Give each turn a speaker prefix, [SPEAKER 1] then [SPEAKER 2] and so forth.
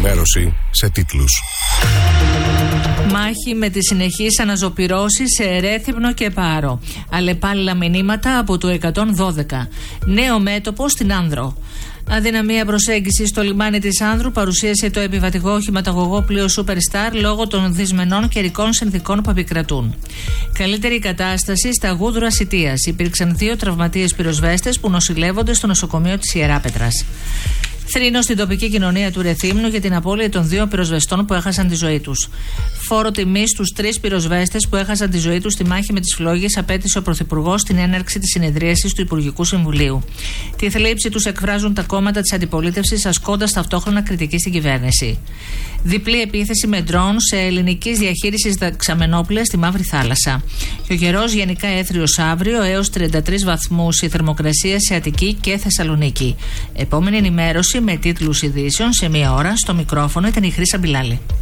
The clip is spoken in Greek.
[SPEAKER 1] ενημέρωση σε τίτλους.
[SPEAKER 2] Μάχη με τις συνεχείς αναζωπυρώσεις σε Ερέθυμνο και Πάρο. Αλλεπάλληλα μηνύματα από το 112. Νέο μέτωπο στην Άνδρο. Αδυναμία προσέγγιση στο λιμάνι της Άνδρου παρουσίασε το επιβατικό οχηματαγωγό πλοίο Superstar λόγω των δυσμενών καιρικών συνθηκών που επικρατούν. Καλύτερη κατάσταση στα Γούδουρα Σιτίας. Υπήρξαν 2 τραυματίες πυροσβέστες που νοσηλεύονται στο νοσοκομείο της Ιεράπετρας. Θρήνο στην τοπική κοινωνία του Ρεθύμνου για την απώλεια των 2 πυροσβεστών που έχασαν τη ζωή τους. Φόρο τιμής στους 3 πυροσβέστες που έχασαν τη ζωή τους στη μάχη με τις φλόγες απέτησε ο Πρωθυπουργός στην έναρξη της συνεδρίασης του Υπουργικού Συμβουλίου. Τη θλίψη τους εκφράζουν τα κόμματα της αντιπολίτευσης, ασκώντας ταυτόχρονα κριτική στην κυβέρνηση. Διπλή επίθεση με ντρόν σε ελληνικής διαχείρισης δεξαμενόπλαια στη Μαύρη Θάλασσα. Και ο καιρός γενικά έθριος αύριο, έως 33 βαθμούς η θερμοκρασία σε Αττική και Θεσσαλονίκη. Επόμενη ενημέρωση με τίτλους ειδήσεων σε 1 ώρα. Στο μικρόφωνο ήταν η Χρύσα Μπιλάλη.